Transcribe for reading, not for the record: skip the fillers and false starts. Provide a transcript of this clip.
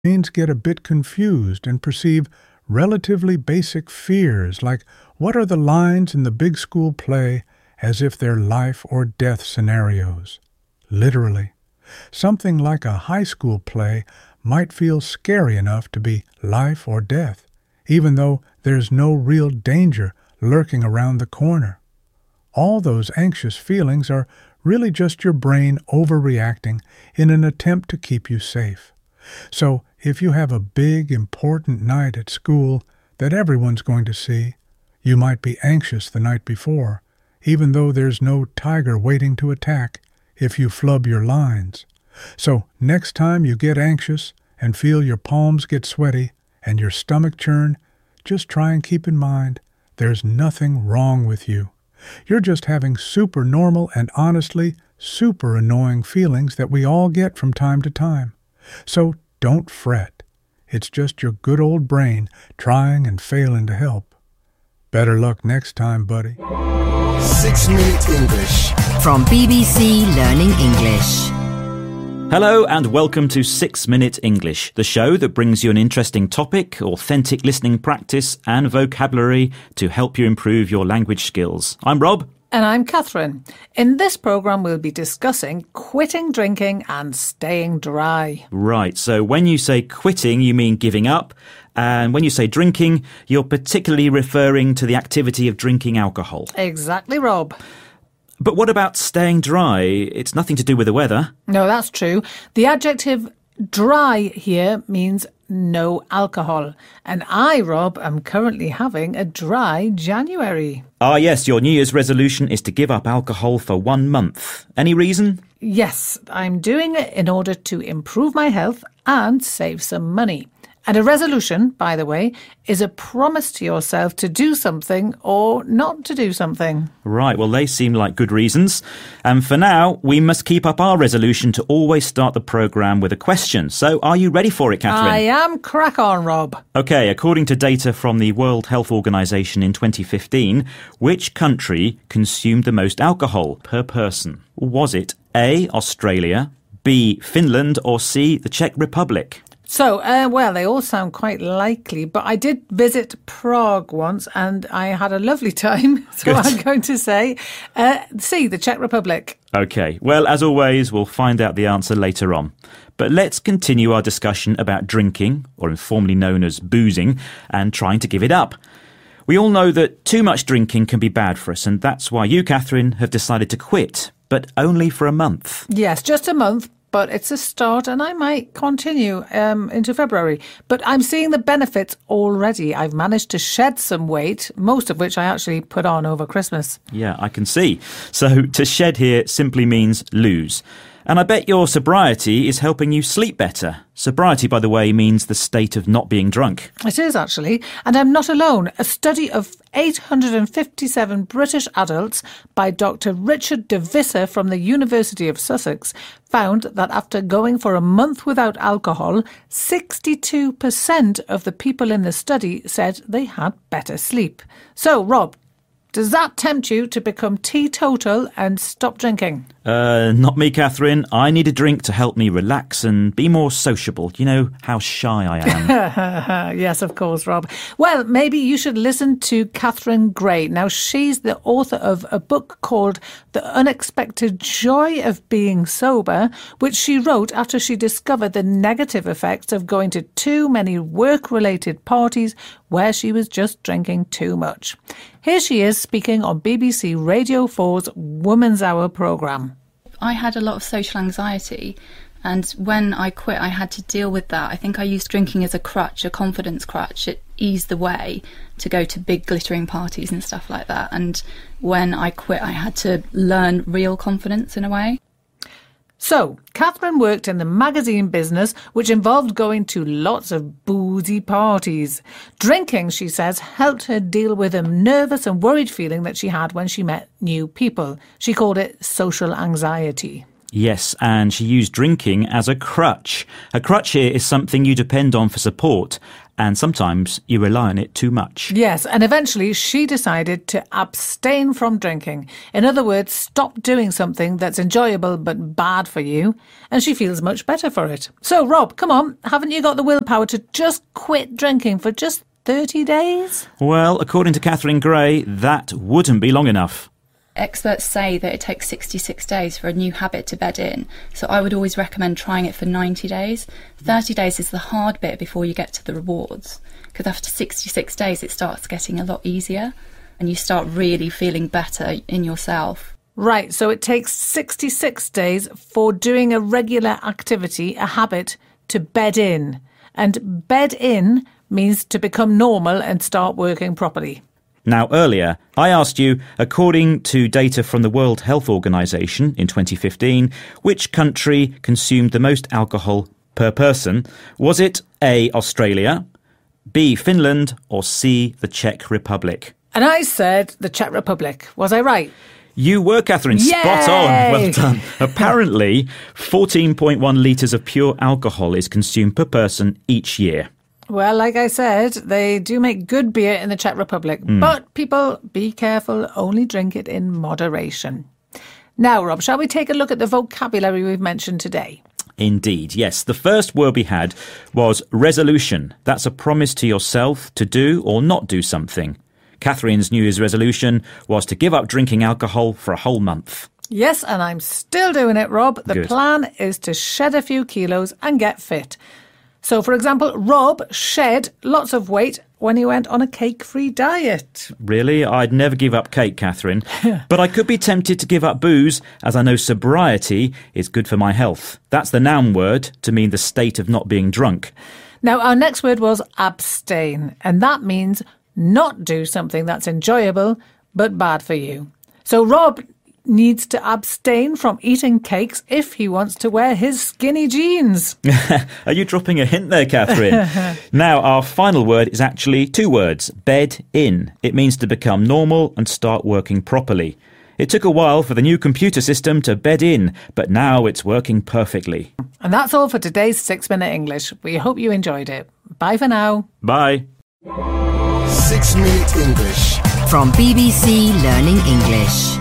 brains get a bit confused and perceive relatively basic fears like what are the lines in the big school play as if they're life or death scenarios. Literally. Something like a high school play might feel scary enough to be life or death, even though there's no real danger lurking around the corner. All those anxious feelings are really just your brain overreacting in an attempt to keep you safe. So if you have a big, important night at school that everyone's going to see, you might be anxious the night before, even though there's no tiger waiting to attack if you flub your lines. So next time you get anxious and feel your palms get sweaty and your stomach churn, just try and keep in mind there's nothing wrong with you. You're just having super normal and honestly super annoying feelings that we all get from time to time. So don't fret. It's just your good old brain trying and failing to help. Better luck next time, buddy. 6 Minute English from BBC Learning English. Hello and welcome to 6 Minute English, the show that brings you an interesting topic, authentic listening practice and vocabulary to help you improve your language skills. I'm Rob. And I'm Catherine. In this programme we'll be discussing quitting drinking and staying dry. Right, so when you say quitting you mean giving up, and when you say drinking you're particularly referring to the activity of drinking alcohol. Exactly, Rob. But what about staying dry? It's nothing to do with the weather. No, that's true. The adjective dry here means no alcohol. And I, Rob, am currently having a dry January. Ah, yes, your New Year's resolution is to give up alcohol for 1 month. Any reason? Yes, I'm doing it in order to improve my health and save some money. And a resolution, by the way, is a promise to yourself to do something or not to do something. Right, well, they seem like good reasons. And for now, we must keep up our resolution to always start the programme with a question. So are you ready for it, Catherine? I am. Crack on, Rob. OK, according to data from the World Health Organization in 2015, which country consumed the most alcohol per person? Was it A, Australia, B, Finland, or C, the Czech Republic? So, well, they all sound quite likely, but I did visit Prague once and I had a lovely time. So Good. I'm going to say C, the Czech Republic. OK, well, as always, we'll find out the answer later on. But let's continue our discussion about drinking, or informally known as boozing, and trying to give it up. We all know that too much drinking can be bad for us, and that's why you, Catherine, have decided to quit, but only for a month. Yes, just a month. But it's a start and I might continue into February. But I'm seeing the benefits already. I've managed to shed some weight, most of which I actually put on over Christmas. Yeah, I can see. So to shed here simply means lose. And I bet your sobriety is helping you sleep better. Sobriety, by the way, means the state of not being drunk. It is, actually. And I'm not alone. A study of 857 British adults by Dr. Richard de Visser from the University of Sussex found that after going for a month without alcohol, 62% of the people in the study said they had better sleep. So, Rob, does that tempt you to become teetotal and stop drinking? Not me, Catherine. I need a drink to help me relax and be more sociable. You know how shy I am. Yes, of course, Rob. Well, maybe you should listen to Catherine Gray. Now, she's the author of a book called The Unexpected Joy of Being Sober, which she wrote after she discovered the negative effects of going to too many work-related parties where she was just drinking too much. Here she is speaking on BBC Radio 4's Woman's Hour programme. I had a lot of social anxiety, and when I quit I had to deal with that. I think I used drinking as a crutch, a confidence crutch. It eased the way to go to big glittering parties and stuff like that, and when I quit I had to learn real confidence in a way. So, Catherine worked in the magazine business, which involved going to lots of boozy parties. Drinking, she says, helped her deal with a nervous and worried feeling that she had when she met new people. She called it social anxiety. Yes, and she used drinking as a crutch. A crutch here is something you depend on for support, and sometimes you rely on it too much. Yes, and eventually she decided to abstain from drinking. In other words, stop doing something that's enjoyable but bad for you, and she feels much better for it. So, Rob, come on, haven't you got the willpower to just quit drinking for just 30 days? Well, according to Catherine Gray, that wouldn't be long enough. Experts say that it takes 66 days for a new habit to bed in, so I would always recommend trying it for 90 days. 30 days is the hard bit before you get to the rewards, because after 66 days it starts getting a lot easier and you start really feeling better in yourself. Right, so it takes 66 days for doing a regular activity, a habit, to bed in. And bed in means to become normal and start working properly. Now, earlier, I asked you, according to data from the World Health Organization in 2015, which country consumed the most alcohol per person? Was it A, Australia, B, Finland, or C, the Czech Republic? And I said the Czech Republic. Was I right? You were, Catherine. Yay! Spot on. Well done. Apparently, 14.1 litres of pure alcohol is consumed per person each year. Well, like I said, they do make good beer in the Czech Republic. But people, be careful, only drink it in moderation. Now, Rob, shall we take a look at the vocabulary we've mentioned today? Indeed, yes. The first word we had was resolution. That's a promise to yourself to do or not do something. Catherine's New Year's resolution was to give up drinking alcohol for a whole month. Yes, and I'm still doing it, Rob. The Good. plan is to shed a few kilos and get fit. So, for example, Rob shed lots of weight when he went on a cake-free diet. Really? I'd never give up cake, Catherine. But I could be tempted to give up booze, as I know sobriety is good for my health. That's the noun word to mean the state of not being drunk. Now, our next word was abstain, and that means not do something that's enjoyable but bad for you. So Rob needs to abstain from eating cakes if he wants to wear his skinny jeans. Are you dropping a hint there, Catherine? Now, our final word is actually two words, bed in. It means to become normal and start working properly. It took a while for the new computer system to bed in, but now it's working perfectly. And that's all for today's 6-Minute English. We hope you enjoyed it. Bye for now. Bye. 6 Minute English. From BBC Learning English.